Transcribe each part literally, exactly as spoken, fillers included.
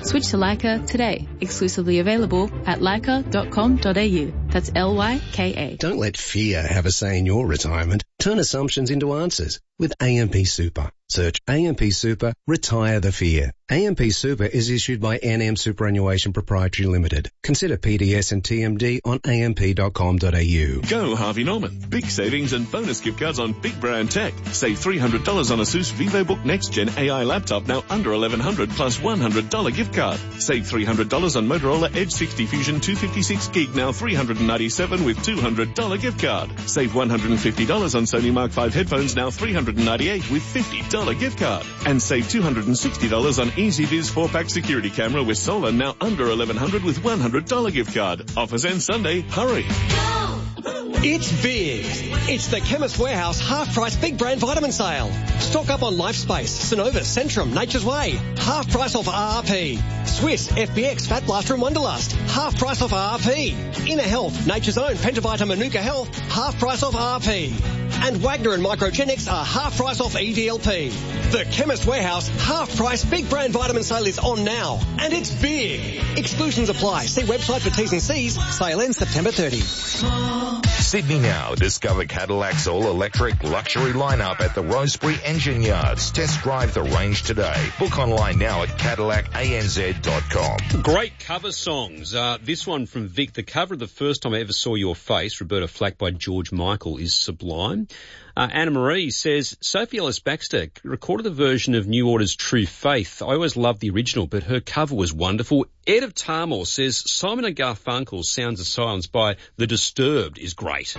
Switch to Leica today. Exclusively available at leica dot com dot a u. That's L Y K A. Don't let fear have a say in your retirement. Turn assumptions into answers with A M P Super. Search A M P Super, retire the fear. A M P Super is issued by N M Superannuation Proprietary Limited. Consider P D S and T M D on a m p dot com dot a u. Go Harvey Norman. Big savings and bonus gift cards on big brand tech. Save three hundred dollars on Asus VivoBook Next Gen A I laptop, now under eleven hundred dollars plus one hundred dollars gift card. Save three hundred dollars on Motorola Edge sixty Fusion two fifty-six gig, now three hundred ninety-seven dollars with two hundred dollars gift card. Save one hundred fifty dollars on Sony Mark five headphones, now three hundred ninety-eight dollars with fifty dollars gift card. And save two hundred sixty dollars on EasyViz four pack security camera with solar, now under eleven hundred dollars with one hundred dollars gift card. Offers end Sunday. Hurry. It's big. It's the Chemist Warehouse half-price big brand vitamin sale. Stock up on LifeSpace, Synovus, Centrum, Nature's Way. Half price off R R P. Swiss, F B X, Fat Blaster and Wonderlust. Half price off R R P. Inner Health, Nature's Own, Pentavita, Manuka Health. Half price off R R P. And Wagner and Microgenics are half price off E D L P. The Chemist Warehouse half-price big brand vitamin sale is on now. And it's big. Exclusions apply. See website for T's and C's. Sale ends September thirtieth. Sydney Now. Discover Cadillac's all-electric luxury lineup at the Rosebery Engine Yards. Test drive the range today. Book online now at cadillac a n z dot com. Great cover songs. Uh, this one from Vic. The cover of The First Time I Ever Saw Your Face, Roberta Flack by George Michael, is sublime. Uh, Anna Marie says, Sophie Ellis-Baxter recorded the version of New Order's True Faith. I always loved the original, but her cover was wonderful. Ed of Tamor says, Simon and Garfunkel's Sounds of Silence by The Disturbed is great.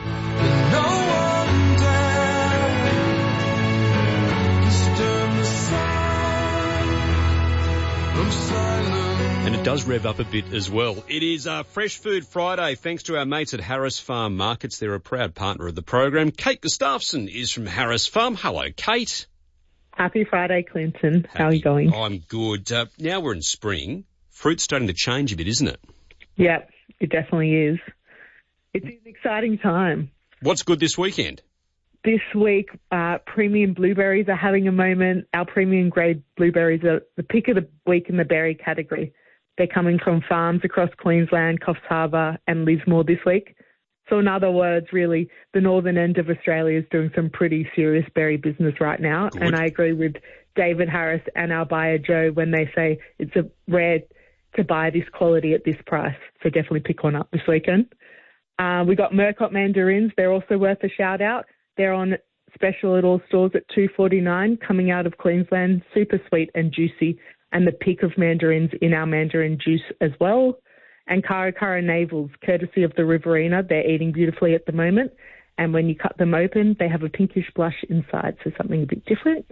And it does rev up a bit as well. It is uh, Fresh Food Friday, thanks to our mates at Harris Farm Markets. They're a proud partner of the program. Kate Gustafson is from Harris Farm. Hello, Kate. Happy Friday, Clinton. Happy. How are you going? I'm good. Uh, now we're in spring. Fruit's starting to change a bit, isn't it? Yeah, it definitely is. It's an exciting time. What's good this weekend? This week, uh, premium blueberries are having a moment. Our premium grade blueberries are the pick of the week in the berry category. They're coming from farms across Queensland, Coffs Harbour and Lismore this week. So in other words, really, the northern end of Australia is doing some pretty serious berry business right now. Good. And I agree with David Harris and our buyer Joe when they say it's a rare to buy this quality at this price. So definitely pick one up this weekend. Uh, we got Murcott mandarins. They're also worth a shout out. They're on special at all stores at two dollars forty-nine, coming out of Queensland, super sweet and juicy, and the pick of mandarins in our mandarin juice as well. And Cara Cara navels, courtesy of the Riverina. They're eating beautifully at the moment, and when you cut them open, they have a pinkish blush inside, so something a bit different.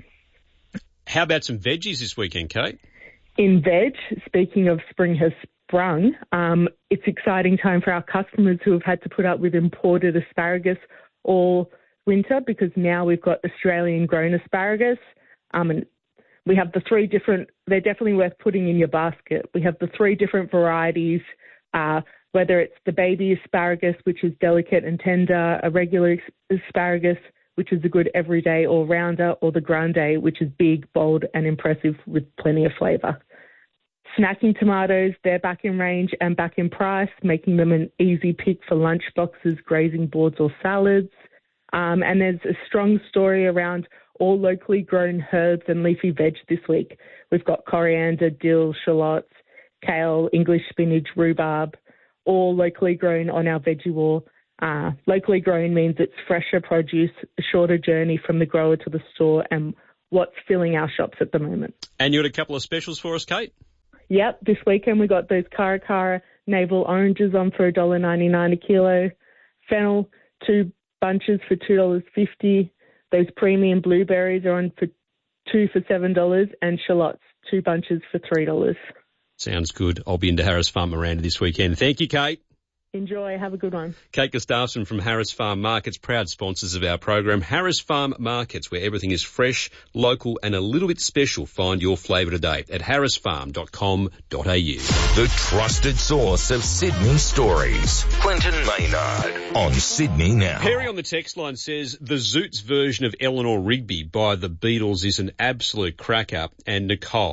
How about some veggies this weekend, Kate? In veg, speaking of spring has sprung, um, it's exciting time for our customers who have had to put up with imported asparagus all winter, because now we've got Australian grown asparagus, um, and we have the three different, they're definitely worth putting in your basket. We have the three different varieties, uh, whether it's the baby asparagus, which is delicate and tender, a regular asparagus, which is a good everyday all-rounder, or the grande, which is big, bold and impressive with plenty of flavour. Snacking tomatoes, they're back in range and back in price, making them an easy pick for lunch boxes, grazing boards or salads. Um, and there's a strong story around all locally grown herbs and leafy veg this week. We've got coriander, dill, shallots, kale, English spinach, rhubarb, all locally grown on our veggie wall. Uh, locally grown means it's fresher produce, a shorter journey from the grower to the store, and what's filling our shops at the moment. And you had a couple of specials for us, Kate? Yep, this weekend we got those Cara Cara navel oranges on for one dollar ninety-nine a kilo, fennel, two bunches for two dollars fifty. Those premium blueberries are on for two for seven dollars, and shallots, two bunches for three dollars. Sounds good. I'll be into Harris Farm Miranda this weekend. Thank you, Kate. Enjoy. Have a good one. Kate Gustafson from Harris Farm Markets, proud sponsors of our program. Harris Farm Markets, where everything is fresh, local and a little bit special. Find your flavour today at harris farm dot com dot a u. The trusted source of Sydney stories. Clinton Maynard on Sydney Now. Perry on the text line says the Zoots version of Eleanor Rigby by the Beatles is an absolute cracker. And Nicole,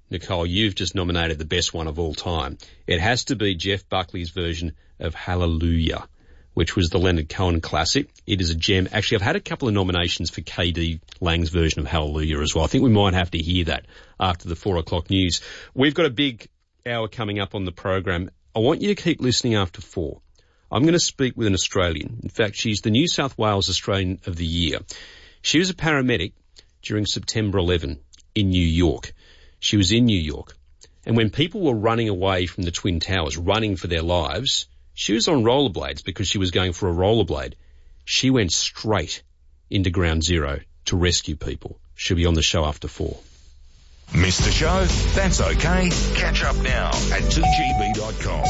Nicole, you've just nominated the best one of all time. It has to be Jeff Buckley's version of Hallelujah, which was the Leonard Cohen classic. It is a gem. Actually, I've had a couple of nominations for K D Lang's version of Hallelujah as well. I think we might have to hear that after the four o'clock news. We've got a big hour coming up on the program. I want you to keep listening after four. I'm going to speak with an Australian. In fact, she's the New South Wales Australian of the Year. She was a paramedic during September eleventh in New York. She was in New York. And when people were running away from the Twin Towers, running for their lives, she was on rollerblades because she was going for a rollerblade. She went straight into ground zero to rescue people. She'll be on the show after four. Missed the show? That's okay. Catch up now at two G B dot com.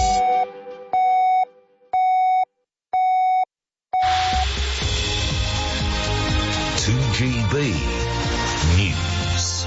two G B News.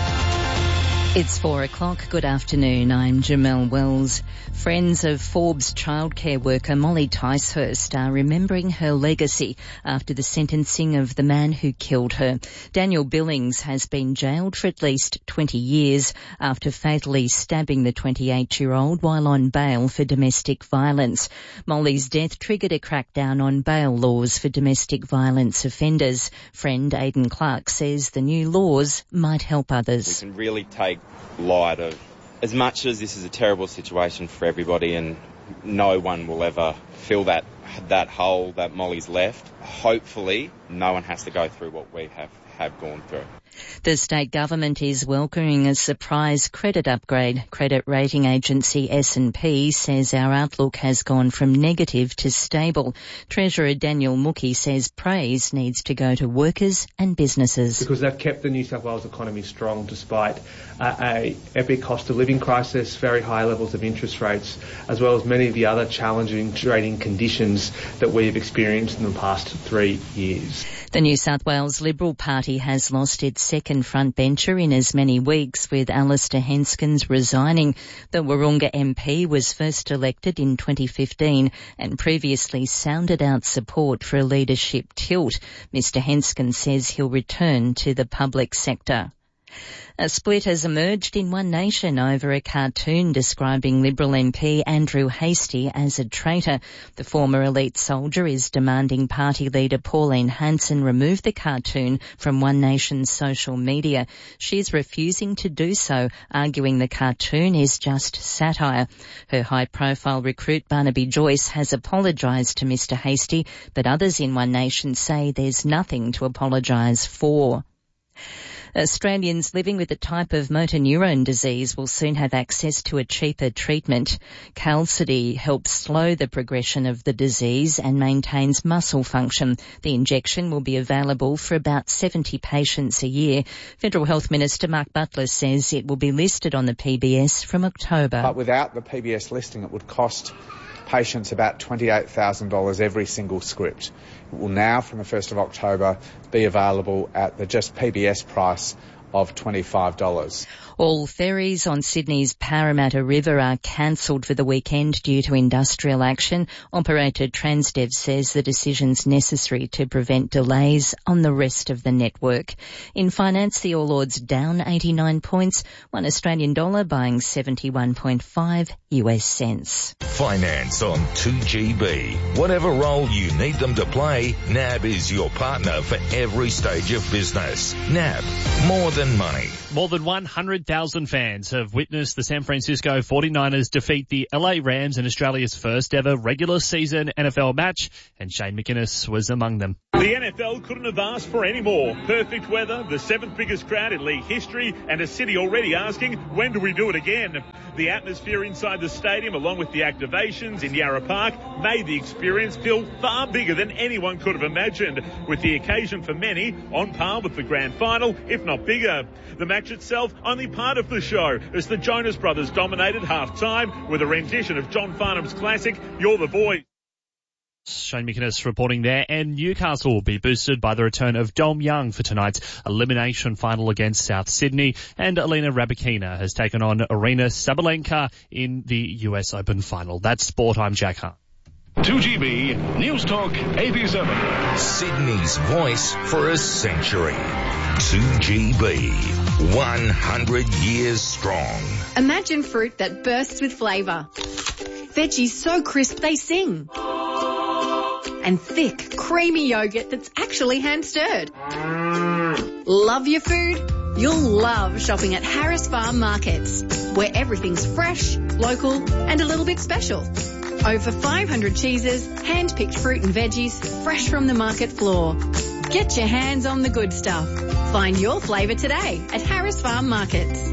It's four o'clock. Good afternoon. I'm Jamelle Wells. Friends of Forbes childcare worker Molly Ticehurst are remembering her legacy after the sentencing of the man who killed her. Daniel Billings has been jailed for at least twenty years after fatally stabbing the twenty-eight-year-old while on bail for domestic violence. Molly's death triggered a crackdown on bail laws for domestic violence offenders. Friend Aidan Clark says the new laws might help others. We can really take light of, as much as this is a terrible situation for everybody and no one will ever fill that that hole that Molly's left, hopefully no one has to go through what we have, have gone through. The state government is welcoming a surprise credit upgrade. Credit rating agency S and P says our outlook has gone from negative to stable. Treasurer Daniel Mookie says praise needs to go to workers and businesses. Because they've kept the New South Wales economy strong despite uh, a epic cost of living crisis, very high levels of interest rates, as well as many of the other challenging trading conditions that we've experienced in the past three years. The New South Wales Liberal Party has lost its second frontbencher in as many weeks, with Alistair Henskens resigning. The Wahroonga M P was first elected in twenty fifteen and previously sounded out support for a leadership tilt. Mister Henskens says he'll return to the public sector. A split has emerged in One Nation over a cartoon describing Liberal M P Andrew Hastie as a traitor. The former elite soldier is demanding party leader Pauline Hanson remove the cartoon from One Nation's social media. She's refusing to do so, arguing the cartoon is just satire. Her high-profile recruit Barnaby Joyce has apologised to Mister Hastie, but others in One Nation say there's nothing to apologise for. Australians living with a type of motor neurone disease will soon have access to a cheaper treatment. Qalsody helps slow the progression of the disease and maintains muscle function. The injection will be available for about seventy patients a year. Federal Health Minister Mark Butler says it will be listed on the P B S from October. But without the P B S listing, it would cost patients about twenty-eight thousand dollars every single script. It will now, from the first of October, be available at the just P B S price of twenty-five dollars. All ferries on Sydney's Parramatta River are cancelled for the weekend due to industrial action. Operator Transdev says the decision's necessary to prevent delays on the rest of the network. In finance, the All Ords down eighty-nine points, one Australian dollar buying seventy-one point five U S cents. Finance on two G B. Whatever role you need them to play, N A B is your partner for every stage of business. N A B, more than money. More than one hundred thousand fans have witnessed the San Francisco forty-niners defeat the L A Rams in Australia's first ever regular season N F L match, and Shane McInnes was among them. The N F L couldn't have asked for any more. Perfect weather, the seventh biggest crowd in league history, and a city already asking, when do we do it again? The atmosphere inside the stadium, along with the activations in Yarra Park, made the experience feel far bigger than anyone could have imagined, with the occasion for many on par with the grand final, if not bigger. The match itself only part of the show, as the Jonas Brothers dominated half-time with a rendition of John Farnham's classic, You're the Voice. Shane McInnes reporting there, and Newcastle will be boosted by the return of Dom Young for tonight's elimination final against South Sydney, and Elena Rybakina has taken on Arina Sabalenka in the U S Open final. That's sport. I'm Jack Hunt. two G B News Talk eighty-seven. Sydney's voice for a century. two G B. one hundred years strong. Imagine fruit that bursts with flavour. Veggies so crisp they sing. And thick, creamy yogurt that's actually hand-stirred. Love your food? You'll love shopping at Harris Farm Markets, where everything's fresh, local and a little bit special. Over five hundred cheeses, hand-picked fruit and veggies, fresh from the market floor. Get your hands on the good stuff. Find your flavour today at Harris Farm Markets.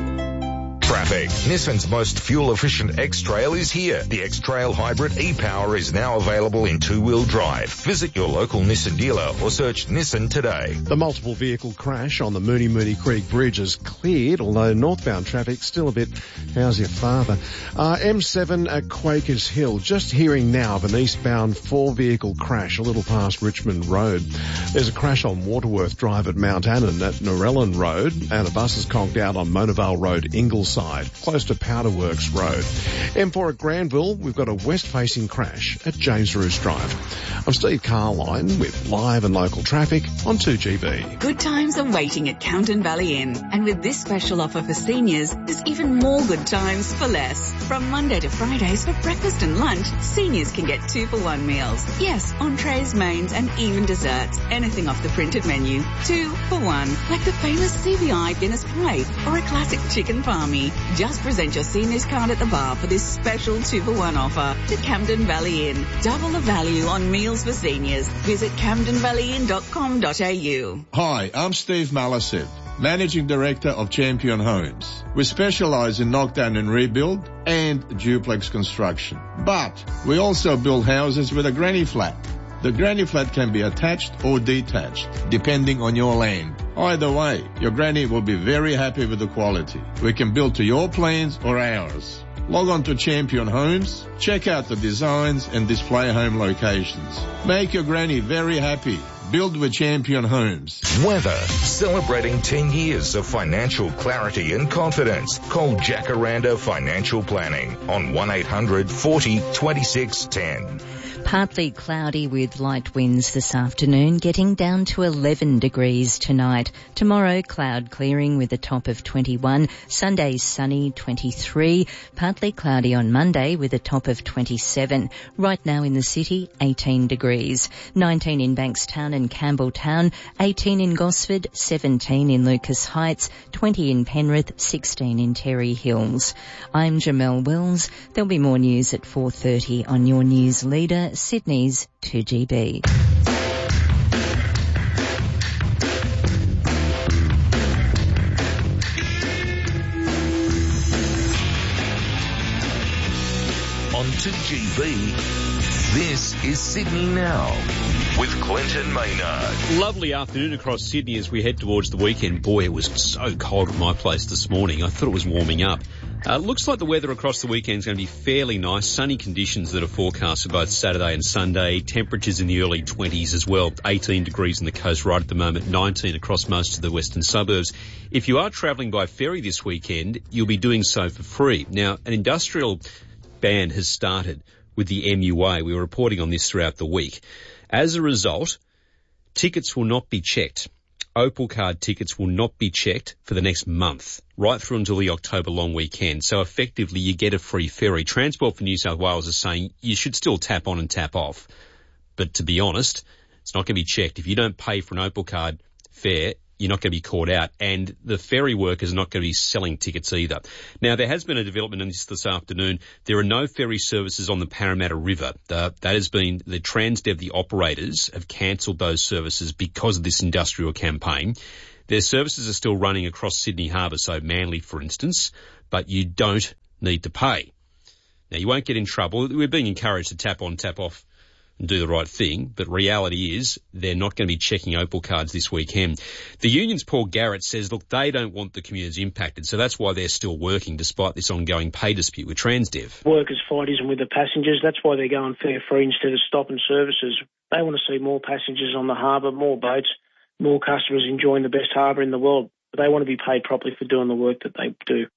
Traffic. Nissan's most fuel-efficient X-Trail is here. The X-Trail Hybrid e-Power is now available in two-wheel drive. Visit your local Nissan dealer or search Nissan today. The multiple vehicle crash on the Mooney Mooney Creek Bridge is cleared, although northbound traffic still a bit, how's your father? Uh, M seven at Quakers Hill. Just hearing now of an eastbound four-vehicle crash a little past Richmond Road. There's a crash on Waterworth Drive at Mount Annan at Norellan Road, and a bus is conked out on Monavale Road, Ingleside, close to Powderworks Road. M four at Granville, we've got a west-facing crash at James Roos Drive. I'm Steve Carline with live and local traffic on two G B. Good times are waiting at Camden Valley Inn, and with this special offer for seniors, there's even more good times for less. From Monday to Fridays for breakfast and lunch, seniors can get two for one meals. Yes, entrees, mains and even desserts. Anything off the printed menu. Two for one. Like the famous C V I Guinness Pie or a classic chicken palmy. Just present your seniors card at the bar for this special two for one offer to Camden Valley Inn. Double the value on meals for seniors. Visit camden valley inn dot com dot a u. Hi, I'm Steve Malasev, Managing Director of Champion Homes. We specialise in knockdown and rebuild and duplex construction. But we also build houses with a granny flat. The granny flat can be attached or detached, depending on your land. Either way, your granny will be very happy with the quality. We can build to your plans or ours. Log on to Champion Homes, check out the designs and display home locations. Make your granny very happy. Build with Champion Homes. Weather. Celebrating ten years of financial clarity and confidence. Call Jacaranda Financial Planning on one eight hundred forty twenty-six ten. Partly cloudy with light winds this afternoon, getting down to eleven degrees tonight. Tomorrow, cloud clearing with a top of twenty-one. Sunday, sunny, twenty-three. Partly cloudy on Monday with a top of twenty-seven. Right now in the city, eighteen degrees. nineteen in Bankstown and Campbelltown. eighteen in Gosford. seventeen in Lucas Heights. twenty in Penrith. sixteen in Terry Hills. I'm Jamelle Wills. There'll be more news at four thirty on your news leader, Sydney's two G B. On two G B, this is Sydney Now with Clinton Maynard. Lovely afternoon across Sydney as we head towards the weekend. Boy, it was so cold at my place this morning. I thought it was warming up. Uh, looks like the weather across the weekend is going to be fairly nice. Sunny conditions that are forecast for both Saturday and Sunday. Temperatures in the early twenties as well. eighteen degrees on the coast right at the moment. nineteen across most of the western suburbs. If you are travelling by ferry this weekend, you'll be doing so for free. Now, an industrial ban has started with the M U A. We were reporting on this throughout the week. As a result, tickets will not be checked. Opal card tickets will not be checked for the next month, right through until the October long weekend. So effectively, you get a free ferry. Transport for New South Wales is saying you should still tap on and tap off. But to be honest, it's not going to be checked. If you don't pay for an Opal card fare, you're not going to be caught out. And the ferry workers are not going to be selling tickets either. Now, there has been a development in this this afternoon. There are no ferry services on the Parramatta River. Uh, that has been, the Transdev, the operators, have cancelled those services because of this industrial campaign. Their services are still running across Sydney Harbour, so Manly, for instance, but you don't need to pay. Now, you won't get in trouble. We're being encouraged to tap on, tap off and do the right thing, but reality is they're not going to be checking Opal cards this weekend. The union's Paul Garrett says, look, they don't want the commuters impacted, so that's why they're still working despite this ongoing pay dispute with Transdev. Workers' fight isn't with the passengers. That's why they're going fare free instead of stopping services. They want to see more passengers on the harbour, more boats, more customers enjoying the best harbour in the world. But they want to be paid properly for doing the work that they do.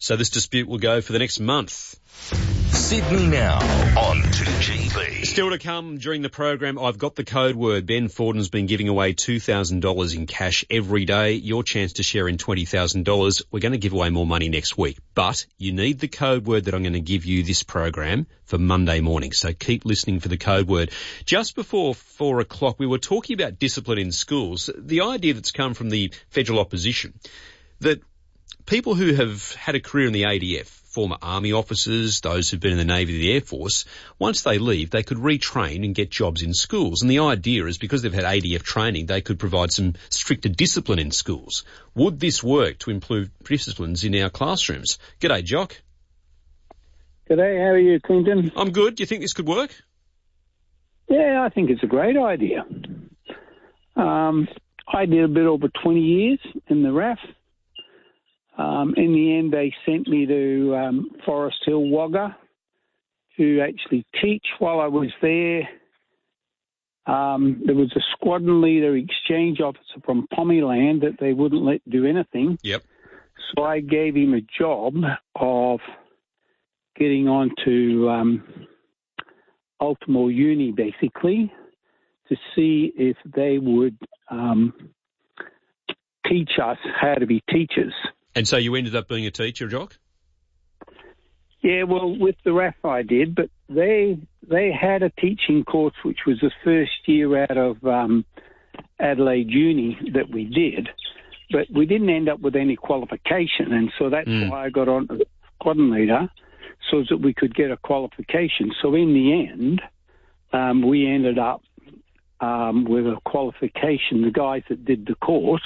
So this dispute will go for the next month. Sydney Now on two G B. Still to come during the program, I've got the code word. Ben Forden's been giving away two thousand dollars in cash every day. Your chance to share in twenty thousand dollars. We're going to give away more money next week, but you need the code word that I'm going to give you this program for Monday morning. So keep listening for the code word. Just before four o'clock, we were talking about discipline in schools. The idea that's come from the federal opposition that people who have had a career in the A D F, former army officers, those who've been in the Navy, the Air Force, once they leave, they could retrain and get jobs in schools. And the idea is because they've had A D F training, they could provide some stricter discipline in schools. Would this work to improve disciplines in our classrooms? G'day, Jock. G'day, how are you, Clinton? I'm good. Do you think this could work? Yeah, I think it's a great idea. Um, I did a bit over twenty years in the R A F. Um, in the end, they sent me to um, Forest Hill, Wagga, to actually teach while I was there. Um, there was a squadron leader exchange officer from Pommyland that they wouldn't let do anything. Yep. So I gave him a job of getting on to um, Ultimo Uni, basically, to see if they would um, teach us how to be teachers. And so you ended up being a teacher, Jock? Yeah, well, with the R A F I did, but they they had a teaching course which was the first year out of um, Adelaide Uni that we did, but we didn't end up with any qualification, and so that's mm. why I got on to squadron leader, so that we could get a qualification. So in the end, um, we ended up um, with a qualification. The guys that did the course,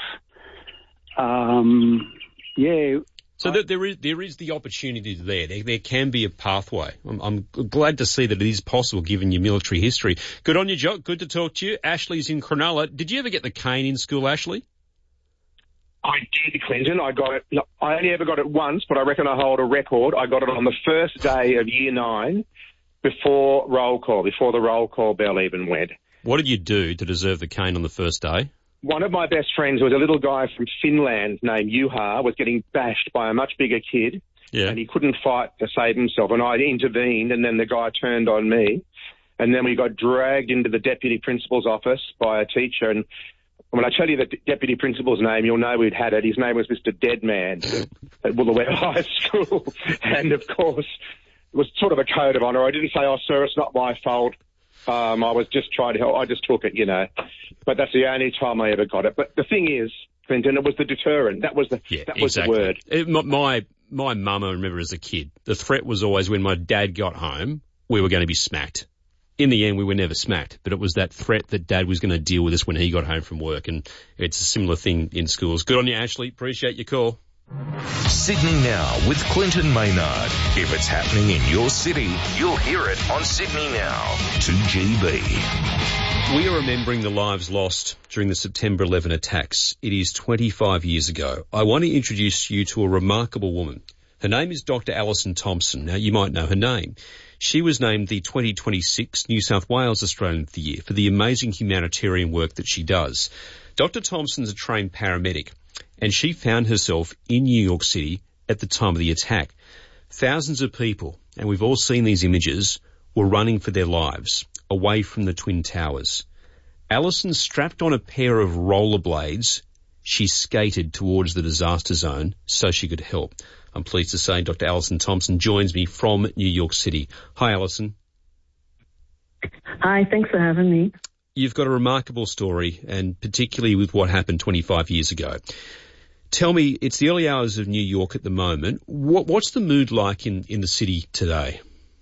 um, yeah. So I, there is there is the opportunity there. There, there can be a pathway. I'm, I'm glad to see that it is possible given your military history. Good on you, Jock. Good to talk to you. Ashley's in Cronulla. Did you ever get the cane in school, Ashley? I did, Clinton. I got it. Look, I only ever got it once, but I reckon I hold a record. I got it on the first day of year nine before roll call, before the roll call bell even went. What did you do to deserve the cane on the first day? One of my best friends was a little guy from Finland named Juha, was getting bashed by a much bigger kid, yeah. and he couldn't fight to save himself. And I intervened, and then the guy turned on me, and then we got dragged into the deputy principal's office by a teacher. And when I tell you the deputy principal's name, you'll know we'd had it. His name was Mister Deadman at Woolooware High School, and of course it was sort of a code of honour. I didn't say, "Oh, sir, it's not my fault." Um, I was just trying to help. I just took it, you know. But that's the only time I ever got it. But the thing is, Clinton, it was the deterrent. That was the yeah, that was exactly. the word. It, my my mum, I remember as a kid, the threat was always when my dad got home, we were going to be smacked. In the end, we were never smacked, but it was that threat that Dad was going to deal with us when he got home from work, and it's a similar thing in schools. Good on you, Ashley. Appreciate your call. Sydney Now with Clinton Maynard. If it's happening in your city, you'll hear it on Sydney Now, two G B. We are remembering the lives lost during the September eleventh attacks. It is twenty-five years ago. I want to introduce you to a remarkable woman. Her name is Doctor Alison Thompson. Now, you might know her name. She was named the twenty twenty-six New South Wales Australian of the Year for the amazing humanitarian work that she does. Doctor Thompson's a trained paramedic, and she found herself in New York City at the time of the attack. Thousands of people, and we've all seen these images, were running for their lives away from the Twin Towers. Alison strapped on a pair of rollerblades. She skated towards the disaster zone so she could help. I'm pleased to say Doctor Alison Thompson joins me from New York City. Hi, Alison. Hi, thanks for having me. You've got a remarkable story, and particularly with what happened twenty-five years ago. Tell me, it's the early hours of New York at the moment. What, what's the mood like in, in the city today?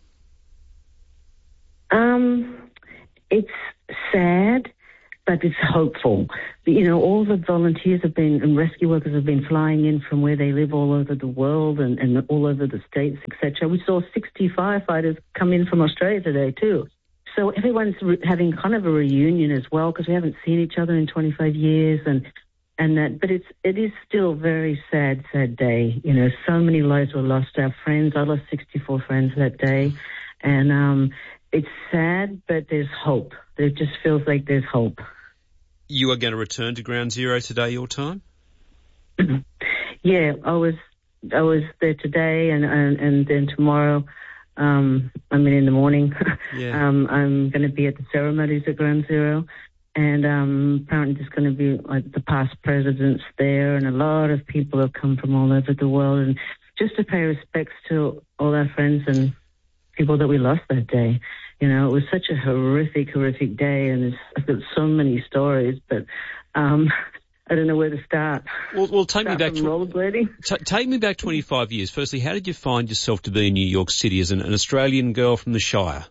Um, it's sad, but it's hopeful. You know, all the volunteers have been, and rescue workers have been flying in from where they live all over the world and, and all over the states, et cetera. We saw sixty firefighters come in from Australia today too. So everyone's re- having kind of a reunion as well, because we haven't seen each other in twenty-five years, and and that. But it's it is still a very sad, sad day. You know, so many lives were lost. Our friends, I lost sixty-four friends that day, and um, it's sad, but there's hope. There just feels like there's hope. You are going to return to Ground Zero today, your time? Yeah, I was I was there today, and and, and then tomorrow, um, I mean in the morning, Yeah. um, I'm going to be at the ceremonies at Ground Zero, and um, apparently there's going to be like the past presidents there, and a lot of people have come from all over the world, and just to pay respects to all our friends and people that we lost that day. You know, it was such a horrific, horrific day, and there's, I've got so many stories, but um, I don't know where to start. Well, well take start me back from to rollerblading. T- take me back twenty-five years. Firstly, how did you find yourself to be in New York City as an, an Australian girl from the Shire?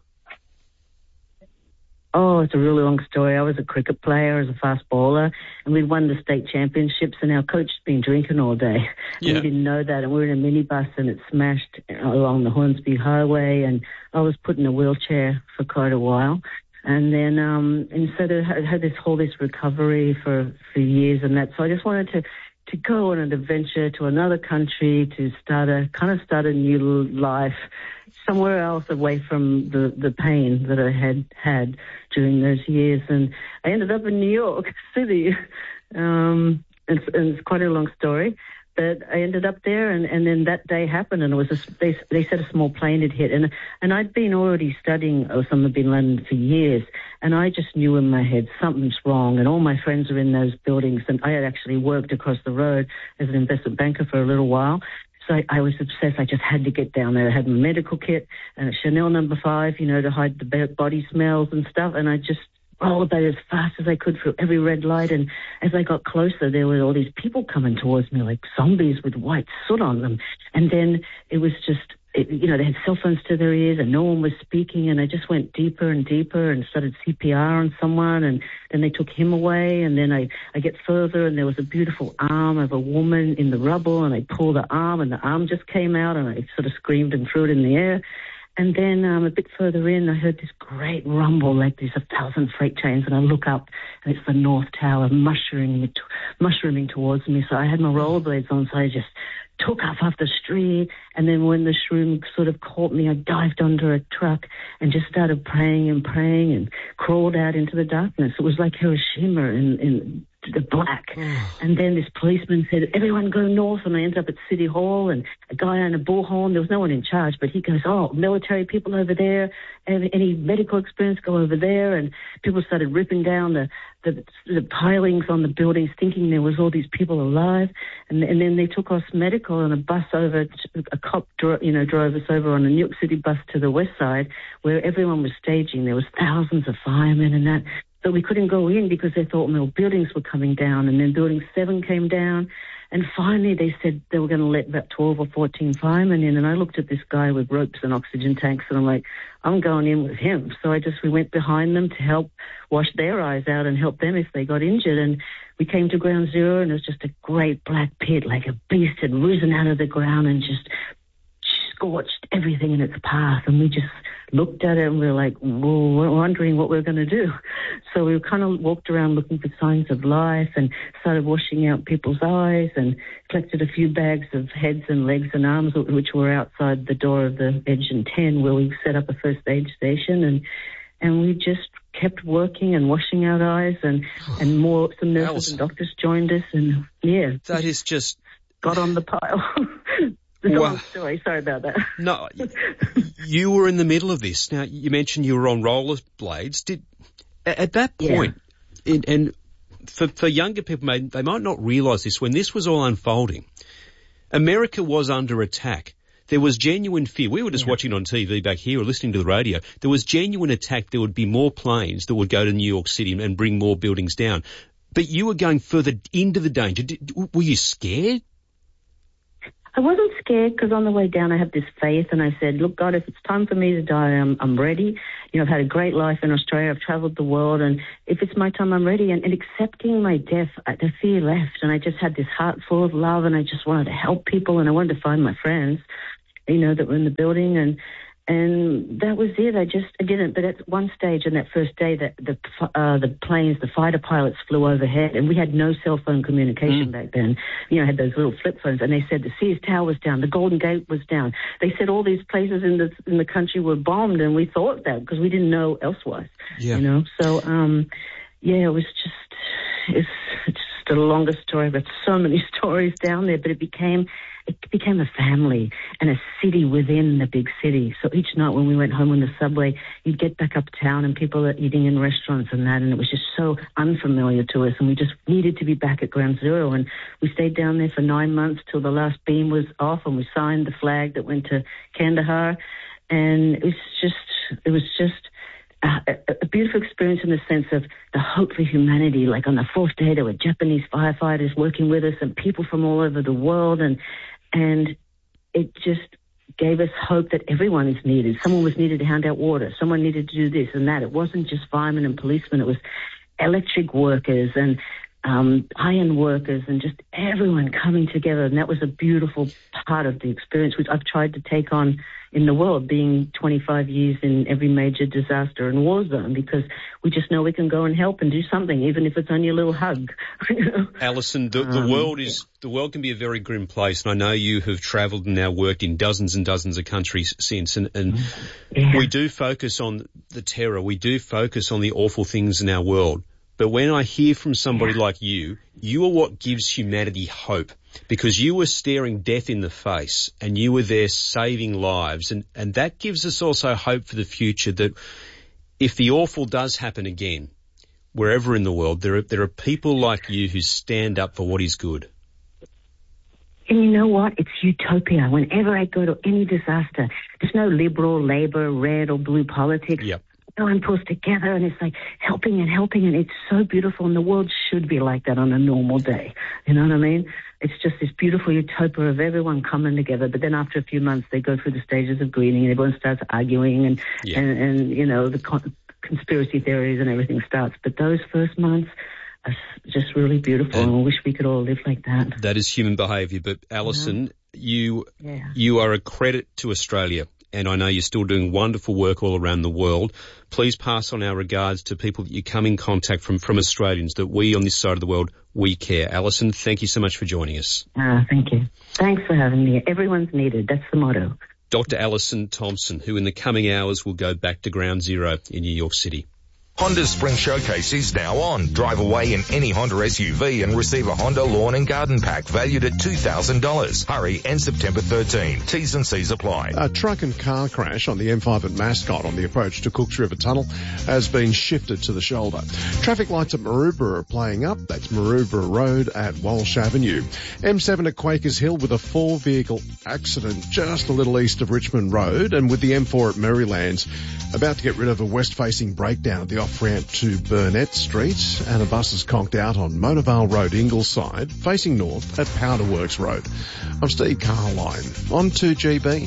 Oh, it's a really long story. I was a cricket player as a fast bowler, and we won the state championships, and our coach had been drinking all day. And Yeah. we didn't know that, and we were in a minibus, and it smashed along the Hornsby Highway, and I was put in a wheelchair for quite a while. And then, um, and so I had this whole this recovery for, for years and that. So I just wanted to, to go on an adventure to another country, to start a, kind of start a new life somewhere else away from the, the pain that I had had during those years. And I ended up in New York City. Um, it's, and it's quite a long story. But I ended up there, and, and then that day happened, and it was a, they, they said a small plane had hit, and and I'd been already studying Osama bin Laden for years, and I just knew in my head something's wrong, and all my friends are in those buildings, and I had actually worked across the road as an investment banker for a little while, so I, I was obsessed. I just had to get down there. I had my medical kit and a Chanel number five, you know, to hide the body smells and stuff, and I just rollerbladed as fast as I could through every red light, and as I got closer, there were all these people coming towards me like zombies with white soot on them, and then it was just, it, you know, they had cell phones to their ears, and no one was speaking, and I just went deeper and deeper and started C P R on someone, and then they took him away, and then I, I get further, and there was a beautiful arm of a woman in the rubble, and I pulled the arm, and the arm just came out, and I sort of screamed and threw it in the air. And then um, a bit further in, I heard this great rumble, like there's a thousand freight trains, and I look up, and it's the North Tower mushrooming, mushrooming towards me. So I had my rollerblades on, so I just took off off the street, and then when the shroom sort of caught me, I dived under a truck and just started praying and praying and crawled out into the darkness. It was like Hiroshima in, in the black. And then this policeman said, everyone go north, and I ended up at City Hall, and a guy on a bullhorn, there was no one in charge, but he goes, oh, military people over there, any, any medical experience, go over there, and people started ripping down the, the, the pilings on the buildings, thinking there was all these people alive, and, and then they took us medical, and a bus over, a cop, dro- you know, drove us over on a New York City bus to the west side, where everyone was staging. There was thousands of firemen and that. But we couldn't go in because they thought more buildings were coming down, and then building seven came down, and finally they said they were going to let about twelve or fourteen firemen in, and I looked at this guy with ropes and oxygen tanks, and I'm like, I'm going in with him. So I just, we went behind them to help wash their eyes out and help them if they got injured, and we came to Ground Zero, and it was just a great black pit, like a beast had risen out of the ground and just scorched everything in its path, and we just looked at it and we were like, well, we're wondering what we're going to do. So we kind of walked around looking for signs of life and started washing out people's eyes and collected a few bags of heads and legs and arms, which were outside the door of the Edgerton ten, where we set up a first aid station, and and we just kept working and washing our eyes, and, and more, some nurses Alison. and doctors joined us, and yeah. That is just... Got on the pile. It's a Well, long story. Sorry about that. No, you were in the middle of this. Now, you mentioned you were on rollerblades. Did at at that point, and, and for, for younger people, may, they might not realise this, when this was all unfolding, America was under attack. There was genuine fear. We were just Yeah. watching on T V back here or listening to the radio. There was genuine attack. There would be more planes that would go to New York City and bring more buildings down. But you were going further into the danger. Did, were you scared? I wasn't scared because on the way down I had this faith, and I said, look, God, if it's time for me to die, I'm, I'm ready. You know, I've had a great life in Australia. I've travelled the world, and if it's my time, I'm ready. And, and accepting my death, I- the fear left, and I just had this heart full of love, and I just wanted to help people, and I wanted to find my friends, you know, that were in the building, and and that was it. I just I didn't. But at one stage on that first day, that the uh, the planes, the fighter pilots flew overhead, and we had no cell phone communication mm. back then. You know, I had those little flip phones, and they said the Sears Tower was down, the Golden Gate was down. They said all these places in the in the country were bombed, and we thought that because we didn't know elsewise. Yeah. You know, so um, yeah, it was just it's, it's just a longer story. But so many stories down there, but it became it became a family and a city within the big city. So each night when we went home on the subway, you'd get back uptown and people are eating in restaurants and that, and it was just so unfamiliar to us, and we just needed to be back at Ground Zero. And we stayed down there for nine months till the last beam was off, and we signed the flag that went to Kandahar, and it was just, it was just a, a beautiful experience in the sense of the hope for humanity. Like on the fourth day, there were Japanese firefighters working with us and people from all over the world, and and it just gave us hope that everyone is needed. Someone was needed to hand out water. Someone needed to do this and that. It wasn't just firemen and policemen. It was electric workers and um, iron workers and just everyone coming together. And that was a beautiful part of the experience, which I've tried to take on in the world, being twenty-five years in every major disaster and war zone, because we just know we can go and help and do something, even if it's only a little hug. Alison, the, the um, world is the world can be a very grim place, and I know you have travelled and now worked in dozens and dozens of countries since, and, and yeah. we do focus on the terror, we do focus on the awful things in our world. But when I hear from somebody like you, you are what gives humanity hope, because you were staring death in the face and you were there saving lives. And, and that gives us also hope for the future, that if the awful does happen again, wherever in the world, there are, there are people like you who stand up for what is good. And you know what? It's utopia. Whenever I go to any disaster, there's no liberal, Labour, red or blue politics. Yep. Everyone pulls together and it's like helping and helping, and it's so beautiful, and the world should be like that on a normal day. You know what I mean? It's just this beautiful utopia of everyone coming together. But then after a few months, they go through the stages of grieving and everyone starts arguing and, yeah. and, and, you know, the con- conspiracy theories and everything starts. But those first months are just really beautiful, and, and I wish we could all live like that. That is human behaviour. But Alison, yeah. you, yeah. you are a credit to Australia. And I know you're still doing wonderful work all around the world. Please pass on our regards to people that you come in contact from, from Australians, that we on this side of the world, we care. Alison, thank you so much for joining us. Ah, thank you. Thanks for having me. Everyone's needed. That's the motto. Doctor Alison Thompson, who in the coming hours will go back to Ground Zero in New York City. Honda's Spring Showcase is now on. Drive away in any Honda S U V and receive a Honda Lawn and Garden Pack valued at two thousand dollars. Hurry, end September thirteenth. T's and C's apply. A truck and car crash on the M five at Mascot on the approach to Cooks River Tunnel has been shifted to the shoulder. Traffic lights at Maroubra are playing up. That's Maroubra Road at Walsh Avenue. M seven at Quakers Hill with a four-vehicle accident just a little east of Richmond Road, and with the M four at Merrylands about to get rid of a west-facing breakdown at the off-ramp to Burnett Street, and a bus is conked out on Motorvale Road, Ingleside, facing north at Powderworks Road. I'm Steve Carline on two G B.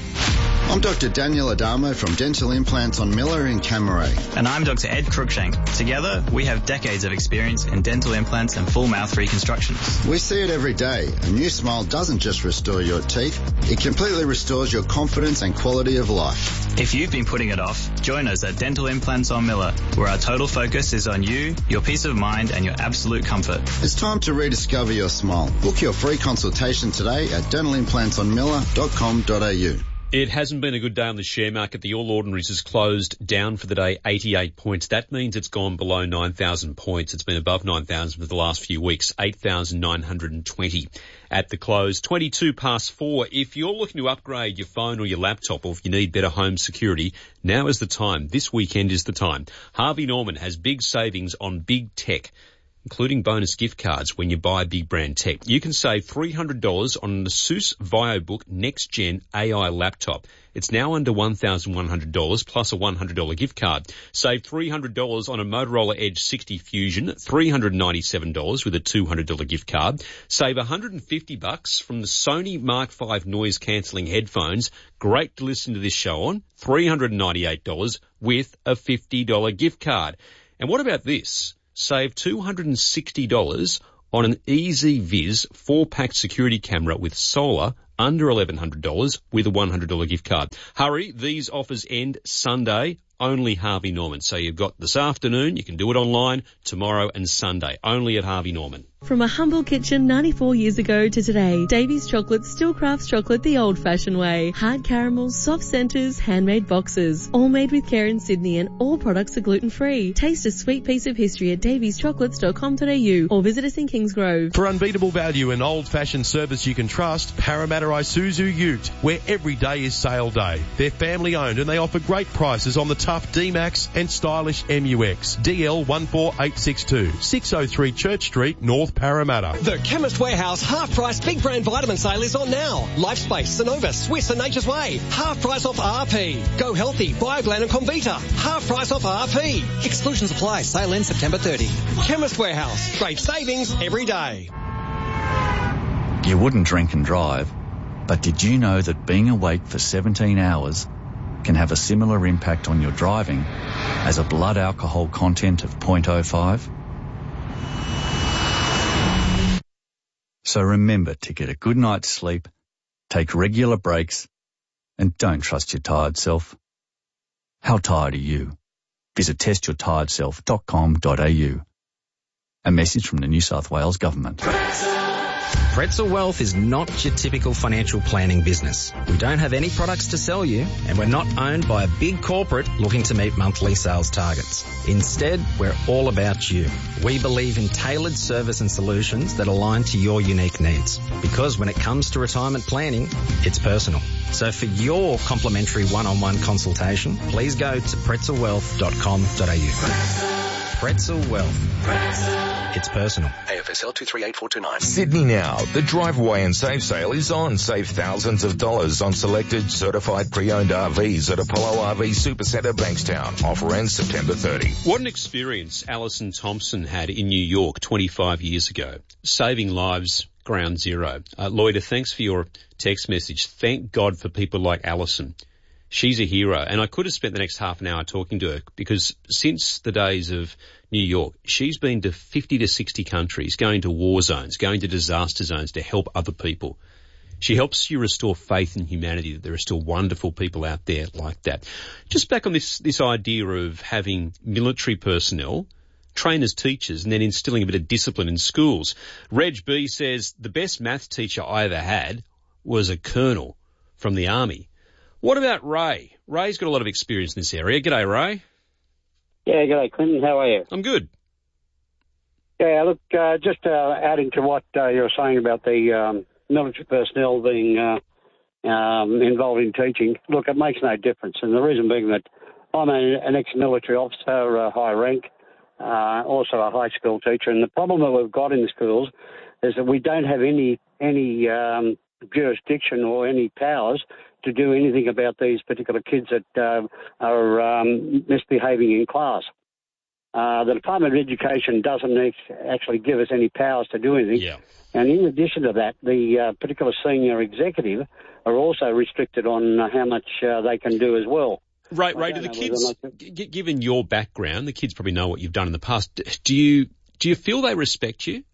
I'm Doctor Daniel Adamo from Dental Implants on Miller in Camaray. And I'm Doctor Ed Cruikshank. Together, we have decades of experience in dental implants and full mouth reconstructions. We see it every day. A new smile doesn't just restore your teeth, it completely restores your confidence and quality of life. If you've been putting it off, join us at Dental Implants on Miller, where our total focus is on you, your peace of mind and your absolute comfort. It's time to rediscover your smile. Book your free consultation today at dental implants on miller dot com dot a u. It hasn't been a good day on the share market. The All Ordinaries has closed down for the day eighty-eight points. That means it's gone below nine thousand points. It's been above nine thousand for the last few weeks, eight thousand nine hundred twenty at the close. twenty-two past four. If you're looking to upgrade your phone or your laptop, or if you need better home security, now is the time. This weekend is the time. Harvey Norman has big savings on big tech, including bonus gift cards when you buy big brand tech. You can save three hundred dollars on an Asus VioBook Next Gen A I laptop. It's now under one thousand one hundred dollars plus a one hundred dollars gift card. Save three hundred dollars on a Motorola Edge sixty Fusion, three hundred ninety-seven dollars with a two hundred dollars gift card. Save one hundred fifty bucks from the Sony Mark five noise cancelling headphones. Great to listen to this show on, three hundred ninety-eight dollars with a fifty dollars gift card. And what about this? Save two hundred sixty dollars on an EasyViz four-pack security camera with solar under eleven hundred dollars with a one hundred dollars gift card. Hurry, these offers end Sunday, only Harvey Norman. So you've got this afternoon, you can do it online, tomorrow and Sunday, only at Harvey Norman. From a humble kitchen ninety-four years ago to today, Davy's Chocolate still crafts chocolate the old-fashioned way. Hard caramels, soft centres, handmade boxes. All made with care in Sydney and all products are gluten-free. Taste a sweet piece of history at davies chocolates dot com dot a u or visit us in Kingsgrove. For unbeatable value and old-fashioned service you can trust, Parramatta Isuzu Ute, where every day is sale day. They're family-owned and they offer great prices on the tough D-Max and stylish M U X. D L one four eight six two, six oh three Church Street, North Parramatta. The Chemist Warehouse half-price big brand vitamin sale is on now. Lifespace, Sonova, Swiss and Nature's Way. Half price off R P. Go Healthy, Bioglan and Comvita. Half price off R P. Exclusions apply. Sale ends September thirtieth. Chemist Warehouse. Great savings every day. You wouldn't drink and drive, but did you know that being awake for seventeen hours can have a similar impact on your driving as a blood alcohol content of zero point zero five? So remember to get a good night's sleep, take regular breaks, and don't trust your tired self. How tired are you? Visit test your tired self dot com dot a u. A message from the New South Wales Government. Pretzel Wealth is not your typical financial planning business. We don't have any products to sell you, and we're not owned by a big corporate looking to meet monthly sales targets. Instead, we're all about you. We believe in tailored service and solutions that align to your unique needs. Because when it comes to retirement planning, it's personal. So for your complimentary one-on-one consultation, please go to pretzel wealth dot com dot a u. Pretzel Wealth. It's personal. A F S L two three eight four two nine. Sydney Now. The Drive Away and Save sale is on. Save thousands of dollars on selected certified pre-owned R Vs at Apollo R V Supercenter Bankstown. Offer ends September thirtieth. What an experience Alison Thompson had in New York twenty-five years ago. Saving lives, ground zero. Uh, Loida, thanks for your text message. Thank God for people like Alison. She's a hero, and I could have spent the next half an hour talking to her because since the days of New York, she's been to fifty to sixty countries, going to war zones, going to disaster zones to help other people. She helps you restore faith in humanity, that there are still wonderful people out there like that. Just back on this, this idea of having military personnel train as teachers and then instilling a bit of discipline in schools. Reg B says, the best math teacher I ever had was a colonel from the army. What about Ray? Ray's got a lot of experience in this area. G'day, Ray. Yeah, g'day, Clinton. How are you? I'm good. Yeah, look, uh, just uh, adding to what uh, you were saying about the um, military personnel being uh, um, involved in teaching, look, it makes no difference. And the reason being that I'm a, an ex-military officer, a high rank, uh, also a high school teacher. And the problem that we've got in the schools is that we don't have any any um, jurisdiction or any powers to do anything about these particular kids that uh, are um, misbehaving in class. Uh, the Department of Education doesn't ex- actually give us any powers to do anything. Yeah. And in addition to that, the uh, particular senior executive are also restricted on uh, how much uh, they can do as well. Right, Ray, do the kids, g- given your background, the kids probably know what you've done in the past, do you do you feel they respect you?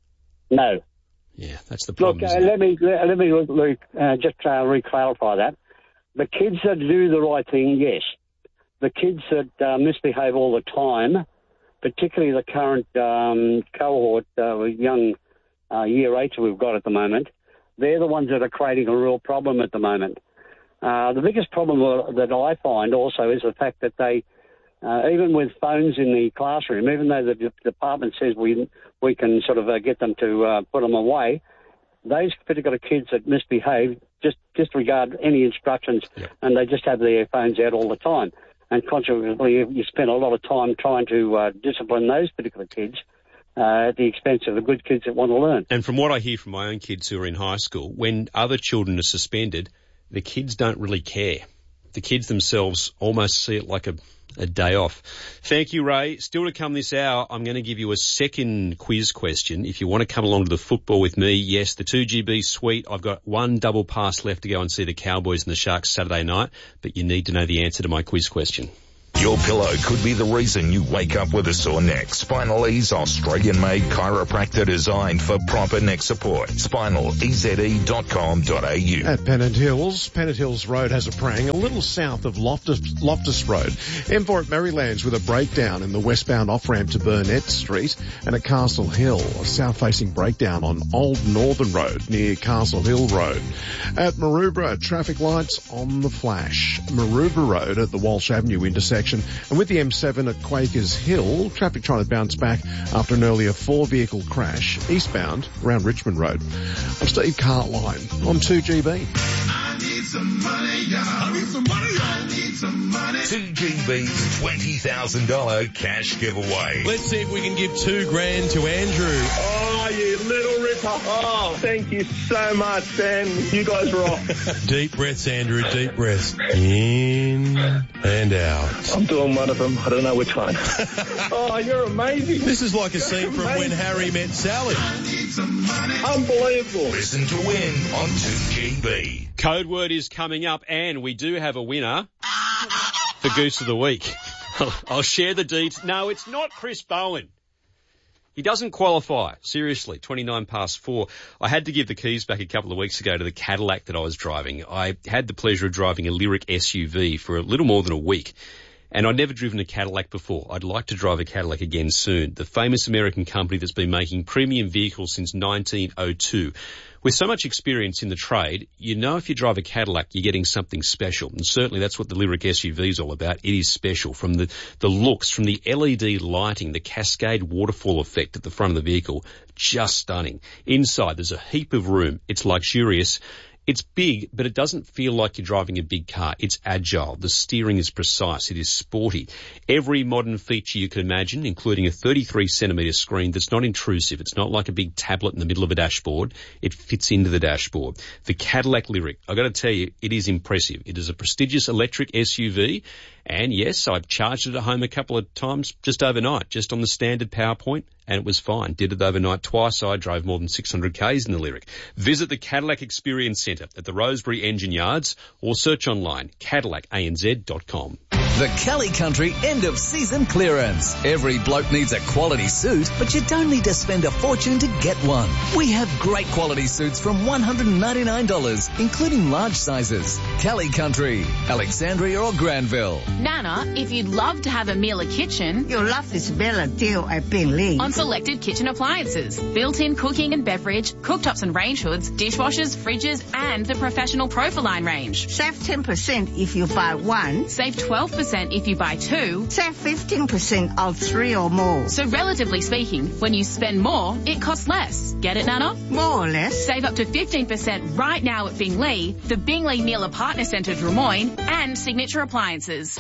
No. Yeah, that's the problem. Look, uh, let me let, let me Luke, uh, just uh, re-clarify that. The kids that do the right thing, yes. The kids that uh, misbehave all the time, particularly the current um, cohort, uh, young uh, year eights we've got at the moment, they're the ones that are creating a real problem at the moment. Uh, the biggest problem that I find also is the fact that they, uh, even with phones in the classroom, even though the d- department says we we can sort of uh, get them to uh, put them away, those particular kids that misbehave just disregard any instructions yeah. and they just have their phones out all the time. And consequently, you spend a lot of time trying to uh, discipline those particular kids uh, at the expense of the good kids that want to learn. And from what I hear from my own kids who are in high school, when other children are suspended, the kids don't really care. The kids themselves almost see it like a, a day off. Thank you, Ray. Still to come this hour, I'm going to give you a second quiz question. If you want to come along to the football with me, yes, the two G B suite. I've got one double pass left to go and see the Cowboys and the Sharks Saturday night, but you need to know the answer to my quiz question. Your pillow could be the reason you wake up with a sore neck. Spinal Ease, Australian-made chiropractor designed for proper neck support. spinal e z e dot com dot a u. At Pennant Hills, Pennant Hills Road has a prang a little south of Loftus, Loftus Road. M four at Marylands with a breakdown in the westbound off-ramp to Burnett Street, and at Castle Hill, a south-facing breakdown on Old Northern Road near Castle Hill Road. At Maroubra, traffic lights on the flash. Maroubra Road at the Walsh Avenue intersection, and with the M seven at Quakers Hill, traffic trying to bounce back after an earlier four-vehicle crash eastbound around Richmond Road. I'm Steve Cartline on two G B. I need some money, yeah. I need some money, I need some money. two G B's twenty thousand dollars cash giveaway. Let's see if we can give two grand to Andrew. Oh, you little ripper. Oh, thank you so much, Dan. You guys rock. Deep breaths, Andrew, deep breaths. In and out. I'm doing one of them. I don't know which one. Oh, you're amazing. This is like a scene from When Harry Met Sally. I need some money. Unbelievable. Listen to win on two G B. Code word is coming up, and we do have a winner for Goose of the Week. I'll share the deets. No, it's not Chris Bowen. He doesn't qualify. Seriously, twenty-nine past four. I had to give the keys back a couple of weeks ago to the Cadillac that I was driving. I had the pleasure of driving a Lyric S U V for a little more than a week. And I'd never driven a Cadillac before. I'd like to drive a Cadillac again soon. The famous American company that's been making premium vehicles since nineteen oh two. With so much experience in the trade, you know if you drive a Cadillac, you're getting something special. And certainly that's what the Lyric S U V is all about. It is special. From the, the looks, from the L E D lighting, the cascade waterfall effect at the front of the vehicle, just stunning. Inside, there's a heap of room. It's luxurious. It's big, but it doesn't feel like you're driving a big car. It's agile. The steering is precise. It is sporty. Every modern feature you can imagine, including a thirty-three centimetre screen that's not intrusive. It's not like a big tablet in the middle of a dashboard. It fits into the dashboard. The Cadillac Lyric, I've got to tell you, it is impressive. It is a prestigious electric S U V. And yes, I've charged it at home a couple of times just overnight, just on the standard power point, and it was fine. Did it overnight twice. I drove more than six hundred kays in the Lyric. Visit the Cadillac Experience Centre at the Rosebery Engine Yards or search online, cadillac a n z dot com. The Kelly Country end of season clearance. Every bloke needs a quality suit, but you don't need to spend a fortune to get one. We have great quality suits from one hundred ninety-nine dollars, including large sizes. Kelly Country, Alexandria or Granville. Nana, if you'd love to have a Miele kitchen, you'll love this better deal at Bingley. On selected kitchen appliances, built-in cooking and beverage, cooktops and range hoods, dishwashers, fridges, and the professional Profiline range. Save ten percent if you buy one. Save twelve percent if you buy two. Save fifteen percent on three or more. So relatively speaking, when you spend more, it costs less. Get it, Nana? More or less. Save up to fifteen percent right now at Bingley, the Bingley Miele Partner Centre Drummoyne, and Signature Appliances.